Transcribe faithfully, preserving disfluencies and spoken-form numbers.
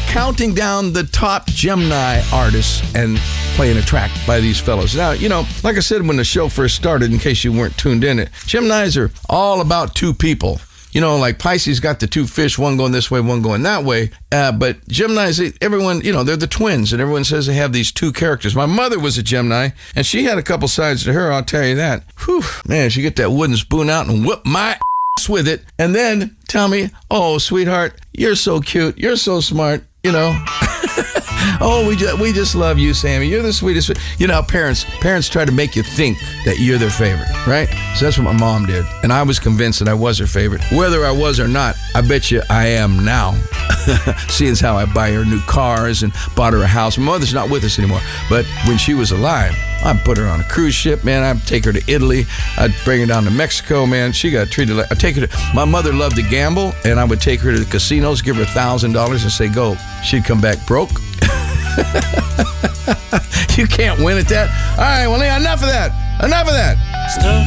counting down the top Gemini artists and playing a track by these fellows. Now, you know, like I said when the show first started, in case you weren't tuned in, it Geminis are all about two people. You know, like Pisces got the two fish, one going this way, one going that way. Uh, but Geminis, everyone, you know, they're the twins, and everyone says they have these two characters. My mother was a Gemini, and she had a couple sides to her, I'll tell you that. Whew, man, she get that wooden spoon out and whip my ass with it, and then tell me, oh, sweetheart, you're so cute, you're so smart, you know. Oh, we just, we just love you, Sammy. You're the sweetest. You know, parents parents try to make you think that you're their favorite, right? So that's what my mom did. And I was convinced that I was her favorite. Whether I was or not, I bet you I am now. Seeing as how I buy her new cars and bought her a house. My mother's not with us anymore. But when she was alive, I'd put her on a cruise ship, man. I'd take her to Italy. I'd bring her down to Mexico, man. She got treated like... I'd take her to... My mother loved to gamble, and I would take her to the casinos, give her one thousand dollars and say, go. She'd come back broke. You can't win at that. All right, well, enough of that. Enough of that. Stuck